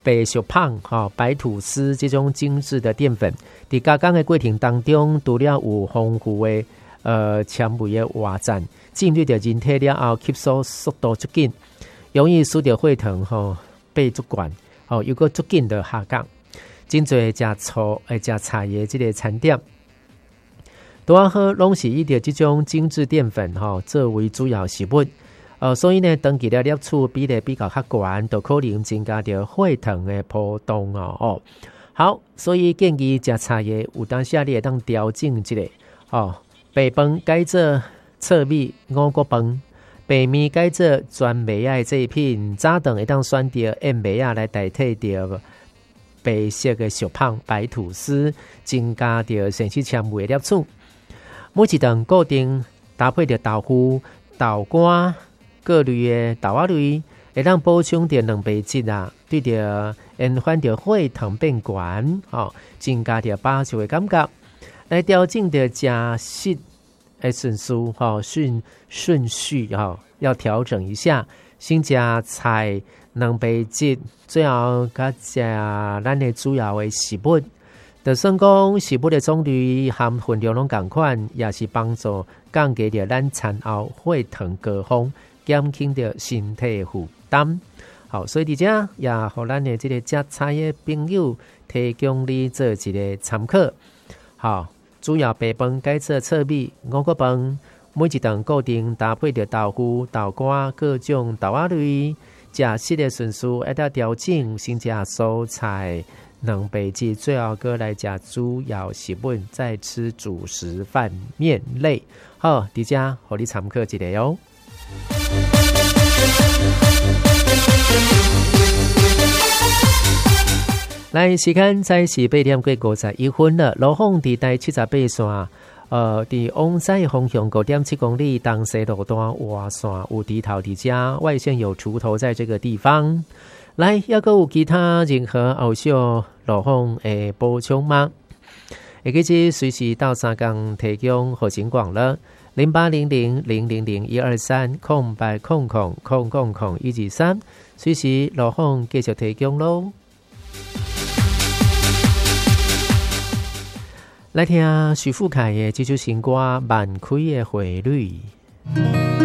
白小胖、白吐司这种精致的淀粉，在加工的过程当中，除了有丰富的纤维的活站，进入到人体了后，吸收速度足紧，容易使到血糖被足悬，又个足紧的下降。真侪食醋食菜的这个餐点，拄啊好拢是以着这种精致淀粉作为主要食物。所以呢，长期的摄取比例比较较悬，就可能增加着血糖的波动好，所以建议食菜的有当时你会当调整一下白饭改做糙米五谷饭，白面改做全麦仔的制品，早顿会当选择燕麦仔来代替着白色的小胖白吐司，增加着膳食纤维的摄取。每一顿固定搭配着豆腐、豆干各类的豆仔类，会当补充着蛋白质对着延缓着血糖变悬增加着饱足的感觉，来调整着食食的顺序顺序要调整一下，先食菜蛋白质，最后甲食咱的主要的食物。就算讲食物的种类含分量拢同款，也是帮助降低着咱餐后血糖高峰，减轻着身体负担。好，所以伫遮也互咱的这个食菜的朋友提供你做一个参考。好，主要白饭改做糙米五谷饭，每一顿固定搭配着豆腐、豆干各种豆仔类，食食的顺序一定调整，先食蔬菜。蛋白质最后搁来食主要食物，再吃主食饭面类。好，伫遮互你参考一下哦。来，时间在是8点过51分了。路况伫第78线，伫往西方向9点7公里，东西路段外线有低头伫遮，外线有锄头在这个地方。来，还有其他任何后续路况的补充吗？会记得随时到3港提供后勤广了0800000123空白空123，随时路况继续提供咯。来听徐富凯的这首新歌《慢开的回绿》。